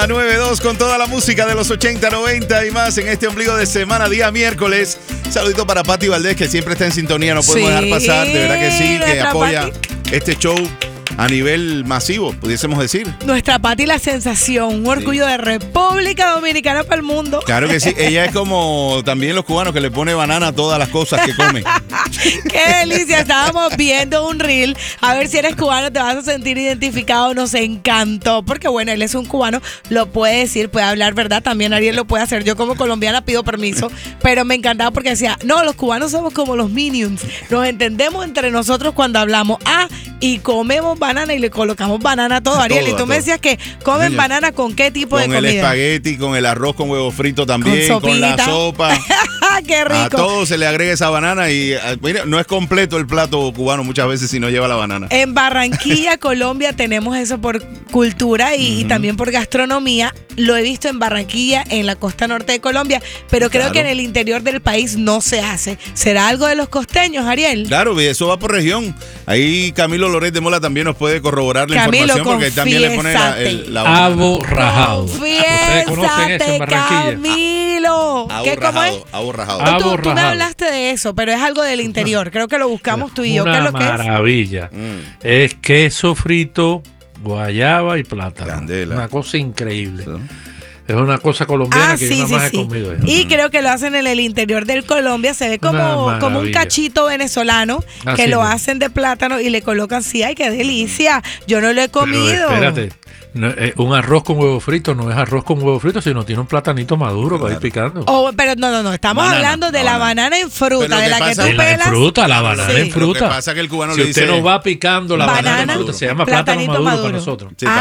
A 9.2 con toda la música de los 80, 90 y más en este ombligo de semana, día miércoles. Saludito para Pati Valdés, que siempre está en sintonía, no podemos dejar pasar, de verdad que sí, que apoya este show a nivel masivo, pudiésemos decir. Nuestra Pati, la sensación, un orgullo de República Dominicana para el mundo. Claro que sí, ella es como también los cubanos que le pone banana a todas las cosas que come. ¡Qué delicia! Estábamos viendo un reel, a ver si eres cubano, te vas a sentir identificado, nos encantó, porque bueno, él es un cubano, lo puede decir, puede hablar, ¿verdad? También Ariel lo puede hacer, yo como colombiana pido permiso, pero me encantaba porque decía, no, los cubanos somos como los Minions, nos entendemos entre nosotros cuando hablamos, y comemos banana y le colocamos banana a todo, Ariel. Y tú me decías que comen banana con qué tipo de comida. Con el espagueti, con el arroz con huevo frito también, con la sopa. ¡Qué rico! A todo se le agrega esa banana y mira, no es completo el plato cubano muchas veces si no lleva la banana. En Barranquilla, Colombia, tenemos eso por cultura y también por gastronomía. Lo he visto en Barranquilla, en la costa norte de Colombia, pero creo que en el interior del país no se hace. ¿Será algo de los costeños, Ariel? Claro, eso va por región. Ahí Camilo Loret de Mola también nos puede corroborar la información porque él también le pone la aborrajado. ¿Ustedes conocen eso en Barranquilla? Camilo. Aborrajado. Tú me hablaste de eso, pero es algo del interior. Creo que lo buscamos tú y yo. ¿Qué es lo que es? Maravilla. Es queso frito, guayaba y plátano. Candela. Una cosa increíble. ¿Sí? Es una cosa colombiana que yo nada más he comido. Y creo que lo hacen en el interior del Colombia. Se ve como un cachito venezolano que lo hacen de plátano y le colocan, ¡ay, qué delicia! Yo no lo he comido. Pero espérate. No, un arroz con huevo frito no es arroz con huevo frito, sino tiene un platanito maduro para ir picando. Pero no, estamos hablando de la banana en fruta, de la que tú pelas. La banana en fruta. Lo que pasa es que el cubano si le dice, usted no va picando la banana en fruta, se llama plátano maduro para nosotros. Sí,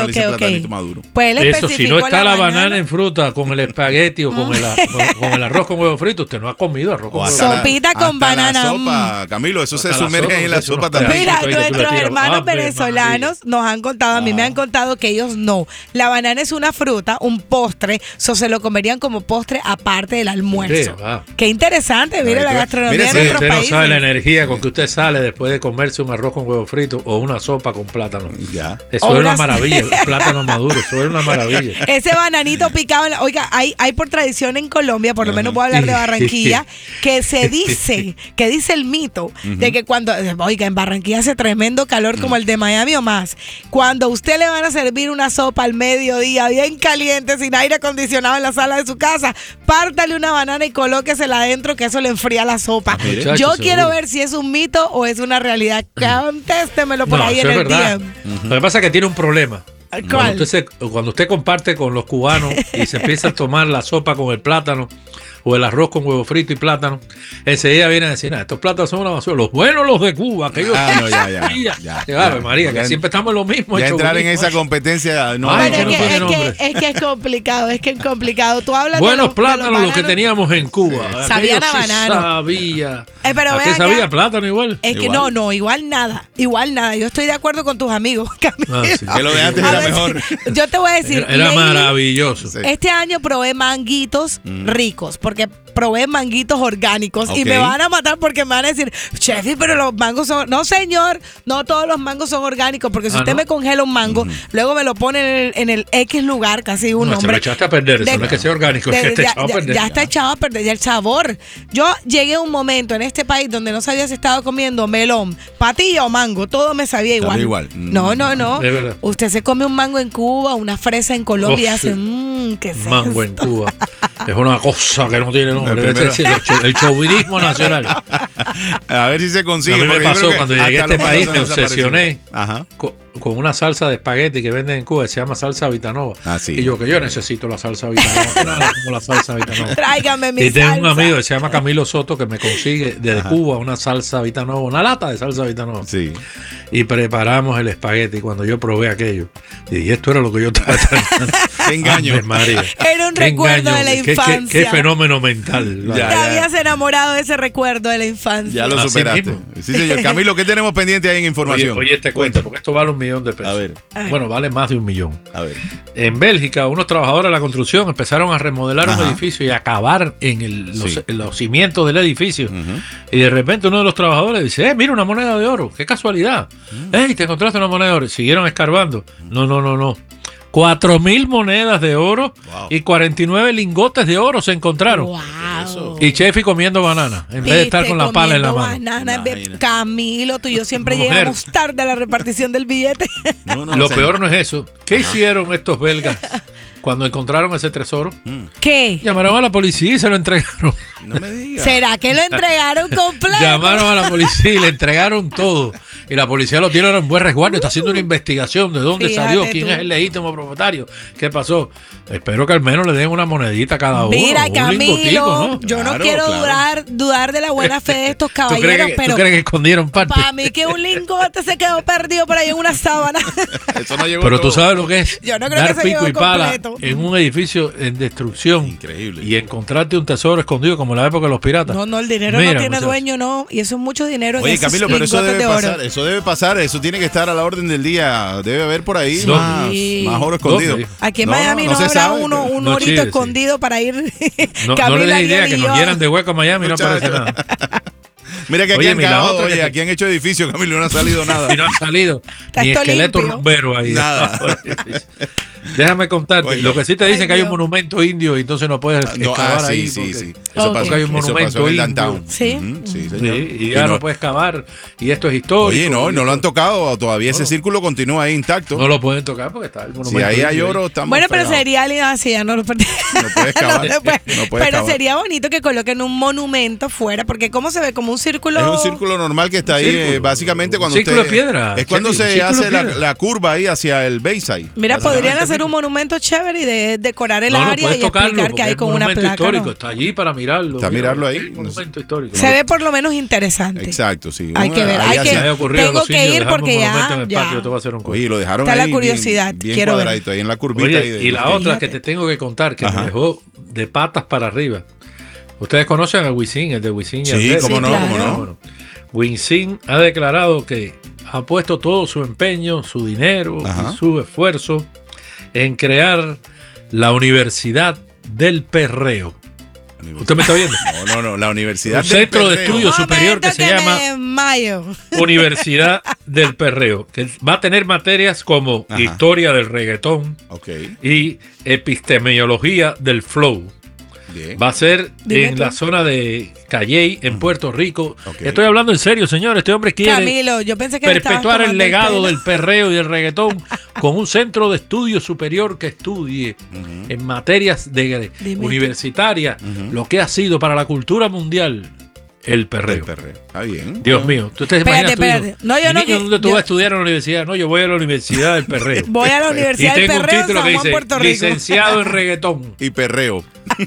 ok. Pues eso, si no está la banana en fruta con el espagueti o con el arroz con huevo frito, usted no ha comido arroz con huevo frito. Sopita con banana. La sopa, Camilo, eso se sumerge en la sopa también. Mira, nuestros hermanos venezolanos nos han contado, a mí me han contado que ellos no. La banana es una fruta, un postre, se lo comerían como postre aparte del almuerzo. Qué interesante, mira la gastronomía de nuestros países. Usted no sabe la energía con que usted sale después de comerse un arroz con huevo frito o una sopa con plátano. Eso es una maravilla, el plátano maduro, eso es una maravilla. Ese bananito picado, oiga, hay por tradición en Colombia, por lo menos voy a hablar de Barranquilla, que se dice, que dice el mito, de que cuando, oiga, en Barranquilla hace tremendo calor como el de Miami o más, cuando a usted le van a servir una sopa al mediodía, bien caliente, sin aire acondicionado en la sala de su casa, pártale una banana y colóquesela adentro, que eso le enfría la sopa. Yo quiero ver si es un mito o es una realidad. Contéstemelo por ahí en el día. Lo que pasa es que tiene un problema. ¿Cuál? Cuando usted comparte con los cubanos y se empieza a tomar la sopa con el plátano o el arroz con huevo frito y plátano, enseguida vienen a decir, estos plátanos son una basura, los buenos los de Cuba, que ellos claro, María, que siempre estamos en lo mismo. Ya entrar en esa competencia es que es complicado, Tú hablas buenos plátanos los que teníamos en Cuba. Sabían a banano. Sabía. Pero ¿A qué sabía plátano igual? Es que no, igual nada. Yo estoy de acuerdo con tus amigos, Camilo. Que lo de antes era mejor. Yo te voy a decir. Era maravilloso. Este año probé manguitos ricos, porque probé manguitos orgánicos y me van a matar porque me van a decir, Chefi, pero los mangos son... No, señor, no todos los mangos son orgánicos, porque si usted me congela un mango, luego me lo pone en el X lugar, casi un nombre. Se lo echaste a perder, eso no es que sea orgánico, es que está echado a perder. Ya está echado a perder, ya el sabor. Yo llegué a un momento en este país donde no sabía si estaba comiendo melón, patilla o mango, todo me sabía igual. No. Usted se come un mango en Cuba, una fresa en Colombia y hace, ¿qué es mango en Cuba. Es una cosa que no tiene nombre. El chauvinismo nacional. A ver si se consigue. A mí me pasó cuando llegué a este país, me obsesioné con una salsa de espagueti que venden en Cuba, se llama salsa Vitanova. Y yo necesito la salsa Vitanova, nada como la salsa Vitanova. Tráigame mi salsa. Y tengo un amigo que se llama Camilo Soto que me consigue desde Cuba una salsa Vitanova, una lata de salsa Vitanova. Sí. Y preparamos el espagueti. Cuando yo probé aquello, y esto era lo que yo estaba tratando. Qué engaño. María. Era un recuerdo de la infancia. Qué fenómeno mental. Te habías enamorado de ese recuerdo de la infancia. Ya lo superaste. Sí, señor. Camilo, ¿qué tenemos pendiente ahí en información? Oye, te cuento, porque esto vale $1 millón de pesos. A ver. Bueno, vale más de $1 millón. A ver. En Bélgica, unos trabajadores de la construcción empezaron a remodelar un edificio y a acabar en los cimientos del edificio. Y de repente uno de los trabajadores dice, mira una moneda de oro, qué casualidad. Te encontraste una moneda de oro. Siguieron escarbando. No. 4.000 monedas de oro y 49 lingotes de oro se encontraron. Wow. Y Chefi comiendo banana en vez de estar con la pala en la mano. Camilo, tú y yo siempre llegamos tarde a la repartición del billete. Lo peor no es eso. ¿Qué hicieron estos belgas cuando encontraron ese tesoro? ¿Qué? Llamaron a la policía y se lo entregaron. No me digas. ¿Será que lo entregaron completo? Llamaron a la policía y le entregaron todo. Y la policía lo tiene en buen resguardo. Está haciendo una investigación de dónde salió, quién es el legítimo propietario, qué pasó. Espero que al menos le den una monedita a cada uno. Mira, Camilo, ¿no? yo no quiero dudar de la buena fe de estos caballeros, pero ¿tú crees que escondieron parte? Para mí que un lingote se quedó perdido por ahí en una sábana. Eso no llegó pero todo. tú sabes lo que es Yo no creo dar que se pico y llegó pala completo. en un edificio en destrucción. Increíble. Y encontrarte un tesoro escondido como en la época de los piratas. No, el dinero no tiene dueño, no. Y eso es mucho dinero. Oye, Camilo, pero eso debe pasar. Eso tiene que estar a la orden del día. Debe haber por ahí más oro escondido. Aquí en Miami no habrá un orito escondido para ir. No le des idea que nos llenan de hueco a Miami y no aparece nada. Mira que aquí aquí han hecho edificios, Camilo, y no ha salido nada. Y no ha salido ni esqueleto rumbero ahí. Nada. Déjame contarte. Lo que sí te dicen que hay un monumento indio y entonces no puedes excavar ahí. Sí. Eso pasó. Hay un monumento indio. Sí. Sí, señor. Y ya no puedes excavar. Y esto es histórico. Oye, no lo han tocado. Todavía ese círculo continúa ahí intacto. No lo pueden tocar porque está el monumento. Si ahí hay oro, estamos bueno, pero fregados. sería alguien así, ya no lo puedes excavar. Pero sería bonito que coloquen un monumento fuera, porque ¿cómo se ve? Como un círculo. Es un círculo normal que está ahí, básicamente cuando círculo de piedra. Es cuando se hace la curva ahí hacia el Bayside. Mira, podrían hacer un monumento chévere y de decorar el área y explicar que hay con una placa. Histórico, ¿no? está allí para mirarlo. Está mirarlo ahí. Un monumento histórico. Se ve por lo menos interesante. Exacto, sí. Hay que ver. Tengo que ir porque ya. Oye, lo dejaron está ahí. Está la curiosidad. Bien quiero cuadradito, ver. ahí en la curvita. Oye, y la otra que te tengo que contar, que me dejó de patas para arriba. Ustedes conocen a Wisin, el de Wisin. Sí, cómo no. Bueno, Wisin ha declarado que ha puesto todo su empeño, su dinero y su esfuerzo en crear la Universidad del Perreo. ¿Usted me está viendo? No, la Universidad del Perreo. Un centro de estudio superior que se llama Universidad del Perreo, que va a tener materias como historia del reggaetón y epistemología del flow. Bien. Va a ser en la zona de Calley, en Puerto Rico. Estoy hablando en serio, señor. Este hombre quiere Camilo, yo pensé que perpetuar el legado del perreo y del reggaetón con un centro de estudio superior que estudie en materias universitarias lo que ha sido para la cultura mundial el perreo. Está bien. Dios mío. ¿Tú te imaginas espérate. No, yo no. ¿Dónde tú vas a estudiar en la universidad? No, yo voy a la Universidad del Perreo. Voy a la Universidad del Perreo. Y tengo un título que dice Puerto Rico. licenciado en reggaetón. Y perreo.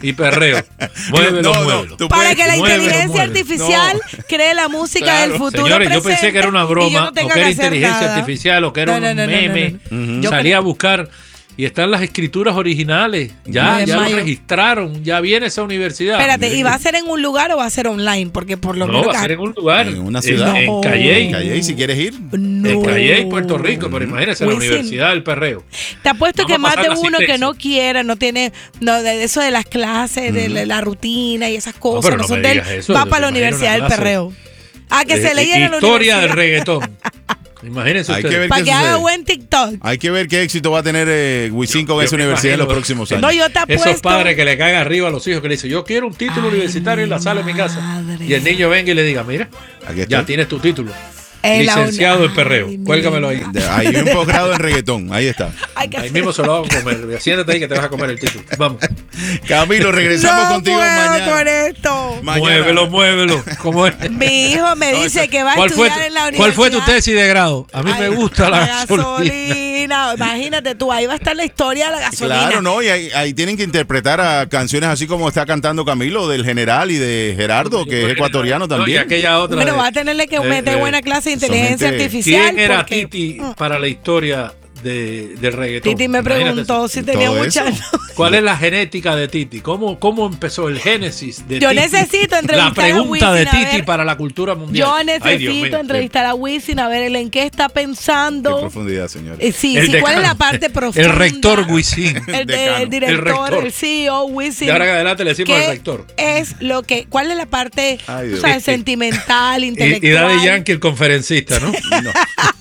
Muévelo. Para que la inteligencia artificial cree la música del futuro. Señores, yo pensé que era una broma, o que era inteligencia artificial, o que era un meme. Salí a buscar. Y están las escrituras originales. Ya lo registraron. Ya viene esa universidad. Espérate, ¿y va a ser en un lugar o va a ser online? Porque por lo menos. No, va a ser en un lugar. En una ciudad. En Calley. En Calley, si quieres ir. En Calley, Puerto Rico. Pero imagínese la Universidad del Perreo. Te apuesto que más de uno que no quiera, no tiene. De eso de las clases, de la rutina y esas cosas. No son de él, va para la Universidad del Perreo. A que se leyera la historia del reggaetón. Imagínense ustedes. Para que haga buen TikTok. Hay que ver qué éxito va a tener Wisin con esa universidad en los próximos años. No, yo te apuesto. Esos padres que le caen arriba a los hijos que le dicen, yo quiero un título universitario en la sala de mi casa. Y el niño venga y le diga, mira, ya tienes tu título. Licenciado en perreo. Cuélgamelo ahí. Hay un posgrado en reggaetón. Ahí está. Ahí mismo se lo hago a comer. Siéntate ahí que te vas a comer el título. Vamos. Camilo, regresamos contigo mañana. Con esto. Muévelo. ¿Cómo es? Mi hijo me dice que va a estudiar en la universidad. ¿Cuál fue tu tesis de grado? A mí me gusta la gasolina. Imagínate tú, ahí va a estar la historia de la gasolina. Claro, no, y ahí tienen que interpretar a canciones así como está cantando Camilo, del General y de Gerardo, que es ecuatoriano también. Y aquella otra. Bueno, va a tenerle que meter buena clase de inteligencia artificial. ¿Quién era Titi para la historia del reggaetón? Titi me preguntó si tenía muchas. ¿Cuál es la genética de Titi? ¿Cómo empezó el génesis de Titi? Yo necesito entrevistar la pregunta a Wisin, de Titi para la cultura mundial. Yo necesito entrevistar a Wisin a ver en qué está pensando. Qué profundidad, señor. Sí, ¿cuál es la parte profunda? El rector Wisin. El director, el CEO Wisin. De ahora en adelante le decimos al rector. ¿Cuál es la parte sentimental, intelectual? Y Daddy Yankee el conferencista, ¿no? No.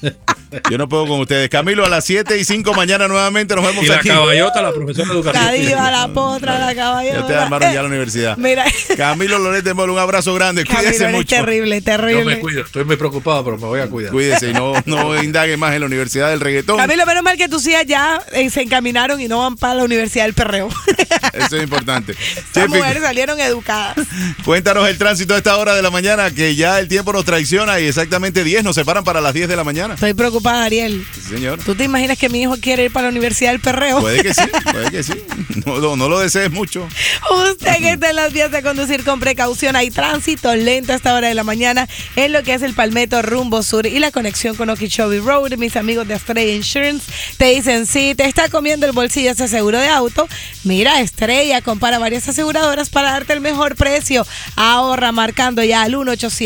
Yo no puedo con ustedes. Camilo, a las 7:05 mañana nuevamente nos vemos y aquí. La caballota, la profesora de educación. La diva, la potra, la caballota. Ya te armaron ya la universidad. Mira. Camilo Loret de Mola, un abrazo grande. Cuídese Camilo, mucho. terrible. Yo me cuido. Estoy muy preocupado, pero me voy a cuidar. Cuídese y no indague más en la Universidad del Reggaetón. Camilo, menos mal que tus hijas ya se encaminaron y no van para la Universidad del Perreo. Eso es importante. Las mujeres salieron educadas. Cuéntanos el tránsito a esta hora de la mañana, que ya el tiempo nos traiciona y exactamente 10 nos separan para las 10 de la mañana. Estoy preocupada, Ariel. Sí, señor. ¿Tú te imaginas que mi hijo quiere ir para la Universidad del Perreo? Puede que sí. No lo desees mucho. Usted que está en las vías de conducir con precaución. Hay tránsito lento a esta hora de la mañana en lo que es el Palmetto rumbo sur y la conexión con Okeechobee Road. Mis amigos de Estrella Insurance te dicen, si te está comiendo el bolsillo ese seguro de auto, mira, Estrella compara varias aseguradoras para darte el mejor precio. Ahorra marcando ya al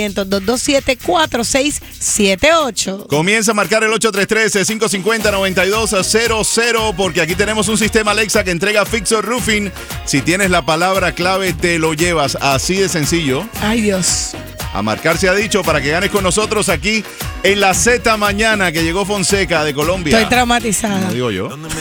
1-800-227-4678. Comienza a marcar el 8313-550-9200 porque aquí tenemos un sistema Alexa que entrega Fixer Roofing. Si tienes la palabra clave, te lo llevas. Así de sencillo. Ay, Dios. A marcar se ha dicho para que ganes con nosotros aquí en la Z Mañana, que llegó Fonseca de Colombia. Estoy traumatizada. No digo yo.